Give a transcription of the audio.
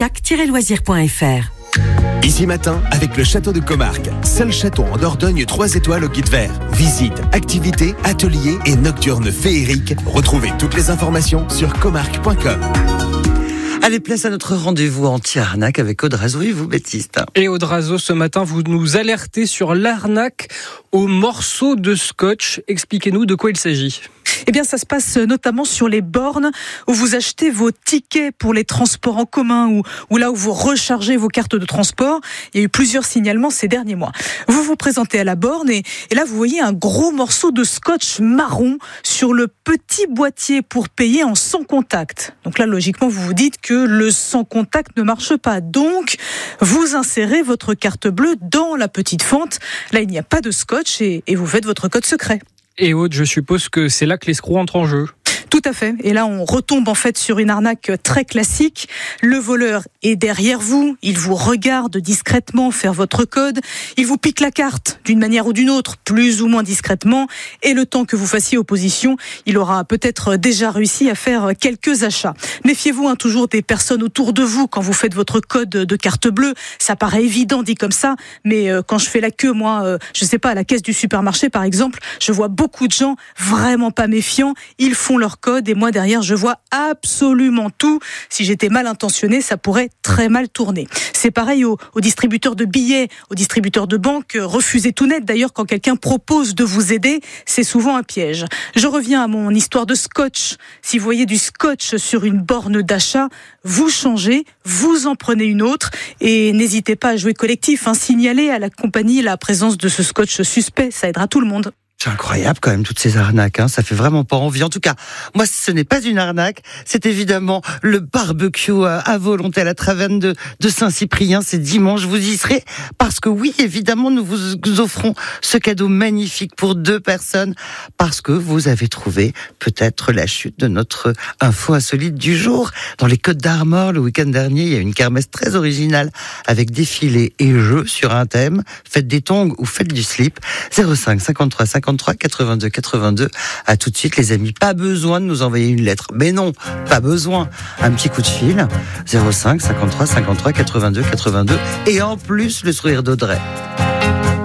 contact-loisirs.fr. Ici Matin, avec le château de Comarque, seul château en Dordogne 3 étoiles au guide vert. Visites, activités, ateliers et nocturnes féeriques. Retrouvez toutes les informations sur comarque.com. Allez, place à notre rendez-vous anti-arnaque avec Aude Razo et vous, Baptiste. Et Aude Razo, ce matin, vous nous alertez sur l'arnaque au morceau de scotch. Expliquez-nous de quoi il s'agit. Eh bien, ça se passe notamment sur les bornes où vous achetez vos tickets pour les transports en commun ou là où vous rechargez vos cartes de transport. Il y a eu plusieurs signalements ces derniers mois. Vous vous présentez à la borne et là, vous voyez un gros morceau de scotch marron sur le petit boîtier pour payer en sans contact. Donc là, logiquement, vous vous dites que le sans contact ne marche pas. Donc, vous insérez votre carte bleue dans la petite fente. Là, il n'y a pas de scotch et vous faites votre code secret. Et Aude, je suppose que c'est là que l'escroc entre en jeu. Tout à fait. Et là, on retombe en fait sur une arnaque très classique. Le voleur est derrière vous. Il vous regarde discrètement faire votre code. Il vous pique la carte d'une manière ou d'une autre, plus ou moins discrètement. Et le temps que vous fassiez opposition, il aura peut-être déjà réussi à faire quelques achats. Méfiez-vous toujours des personnes autour de vous quand vous faites votre code de carte bleue. Ça paraît évident dit comme ça, mais quand je fais la queue, moi, je sais pas, à la caisse du supermarché par exemple, je vois beaucoup de gens vraiment pas méfiants. Ils font leur code et moi derrière je vois absolument tout. Si j'étais mal intentionné, ça pourrait très mal tourner. C'est pareil aux distributeurs de billets, aux distributeurs de banque. Refusez tout net d'ailleurs quand quelqu'un propose de vous aider, c'est souvent un piège. Je reviens à mon histoire de scotch. Si vous voyez du scotch sur une borne d'achat, vous changez, vous en prenez une autre et n'hésitez pas à jouer collectif, signalez à la compagnie la présence de ce scotch suspect, ça aidera tout le monde. C'est incroyable quand même toutes ces arnaques, ça fait vraiment pas envie. En tout cas, moi ce n'est pas une arnaque, c'est évidemment le barbecue à volonté à la Taverne de Saint-Cyprien, c'est dimanche, vous y serez parce que oui, évidemment, nous vous offrons ce cadeau magnifique pour 2 personnes parce que vous avez trouvé peut-être la chute de notre info insolite du jour. Dans les Côtes d'Armor, le week-end dernier, il y a une kermesse très originale avec défilé et jeux sur un thème, faites des tongs ou faites du slip. 05 53 53 82 82. À tout de suite les amis, pas besoin de nous envoyer une lettre. Mais non, pas besoin. Un petit coup de fil 05 53 53 82 82 et en plus le sourire d'Audrey.